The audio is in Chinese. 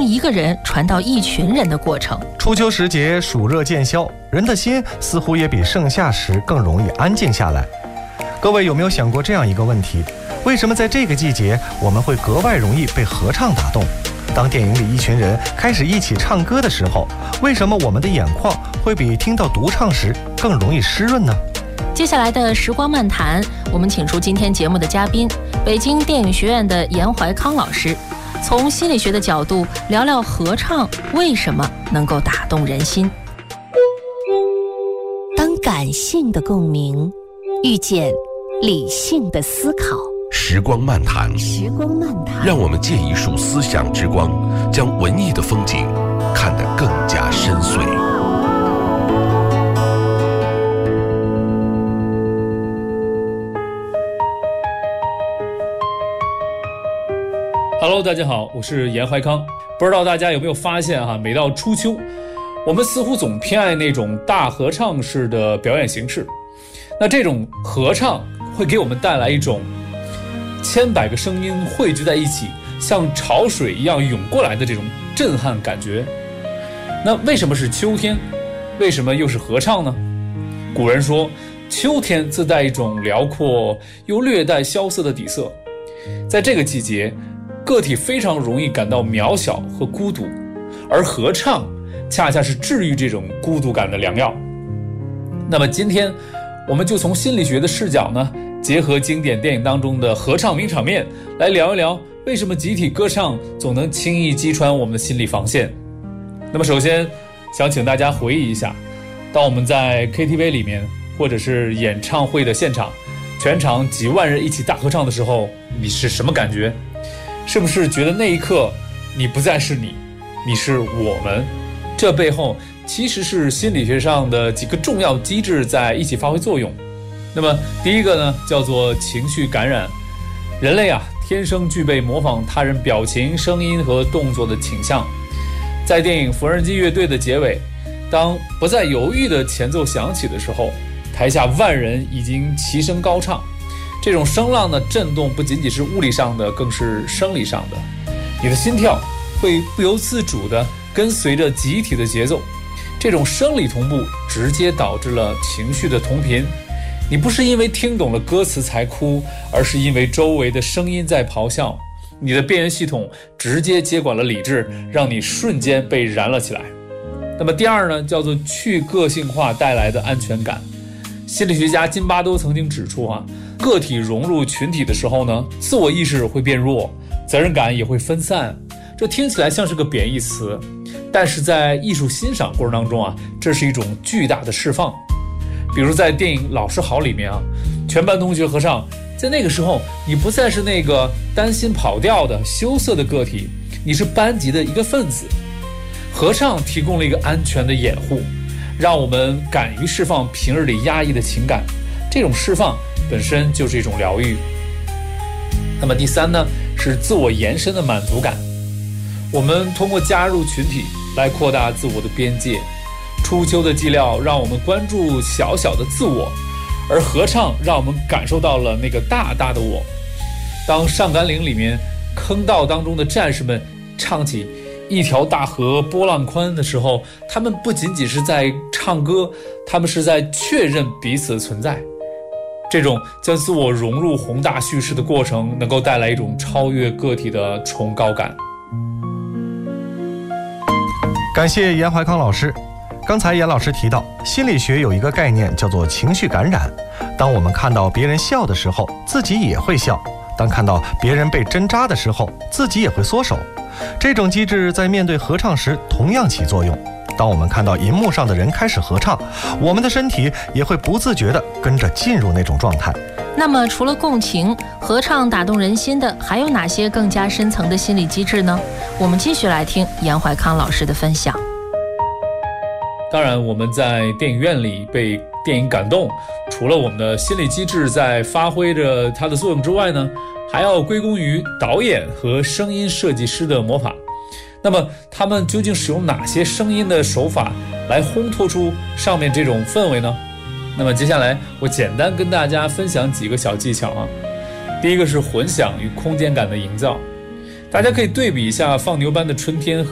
从一个人传到一群人的过程。 初秋时节，暑热渐消，人的心似乎也比盛夏时更容易安静下来。各位有没有想过这样一个问题？为什么在这个季节我们会格外容易被合唱打动？当电影里一群人开始一起唱歌的时候，为什么我们的眼眶会比听到独唱时更容易湿润呢？ 接下来的时光漫谈，我们请出今天节目的嘉宾，北京电影学院的严怀康老师，从心理学的角度聊聊合唱为什么能够打动人心。当感性的共鸣遇见理性的思考， 时光漫谈，让我们借一束思想之光，将文艺的风景看得更加深邃。 Hello， 大家好，我是严怀康。不知道大家有没有发现每到初秋，我们似乎总偏爱那种大合唱式的表演形式。那这种合唱会给我们带来一种千百个声音汇聚在一起，像潮水一样涌过来的这种震撼感觉。那为什么是秋天？为什么又是合唱呢？古人说，秋天自带一种辽阔又略带萧瑟的底色。在这个季节，个体非常容易感到渺小和孤独，而合唱恰恰是治愈这种孤独感的良药。那么今天我们就从心理学的视角呢，结合经典电影当中的合唱名场面，来聊一聊为什么集体歌唱总能轻易击穿我们的心理防线。那么首先想请大家回忆一下，当我们在 KTV 里面或者是演唱会的现场，全场几万人一起大合唱的时候，你是什么感觉？是不是觉得那一刻你不再是你，你是我们？这背后其实是心理学上的几个重要机制在一起发挥作用。那么第一个呢，叫做情绪感染。人类天生具备模仿他人表情、声音和动作的倾向。在电影《缝纫机乐队》的结尾，当不再犹豫的前奏响起的时候，台下万人已经齐声高唱。这种声浪的震动不仅仅是物理上的，更是生理上的。你的心跳会不由自主地跟随着集体的节奏，这种生理同步直接导致了情绪的同频。你不是因为听懂了歌词才哭，而是因为周围的声音在咆哮。你的边缘系统直接接管了理智，让你瞬间被燃了起来。那么第二呢，叫做去个性化带来的安全感。心理学家津巴多曾经指出个体融入群体的时候呢，自我意识会变弱，责任感也会分散。这听起来像是个贬义词，但是在艺术欣赏过程当中这是一种巨大的释放。比如在电影《老师好》里面全班同学合唱，在那个时候你不再是那个担心跑调的羞涩的个体，你是班级的一个分子。合唱提供了一个安全的掩护，让我们敢于释放平日里压抑的情感，这种释放本身就是一种疗愈。那么第三呢，是自我延伸的满足感。我们通过加入群体来扩大自我的边界。初秋的寂寥让我们关注小小的自我，而合唱让我们感受到了那个大大的我。当上甘岭里面坑道当中的战士们唱起一条大河波浪宽的时候，他们不仅仅是在唱歌，他们是在确认彼此的存在。这种将自我融入宏大叙事的过程，能够带来一种超越个体的崇高感。 感谢严怀康老师。刚才严老师提到，心理学有一个概念叫做情绪感染。当我们看到别人笑的时候，自己也会笑；当看到别人被针扎的时候，自己也会缩手。这种机制在面对合唱时同样起作用。当我们看到荧幕上的人开始合唱，我们的身体也会不自觉地跟着进入那种状态。 那么除了共情，合唱打动人心的还有哪些更加深层的心理机制呢？我们继续来听严怀康老师的分享。 当然我们在电影院里被电影感动，除了我们的心理机制在发挥着它的作用之外呢，还要归功于导演和声音设计师的魔法。那么他们究竟使用哪些声音的手法来烘托出上面这种氛围呢？那么接下来我简单跟大家分享几个小技巧第一个是混响与空间感的营造。大家可以对比一下放牛班的春天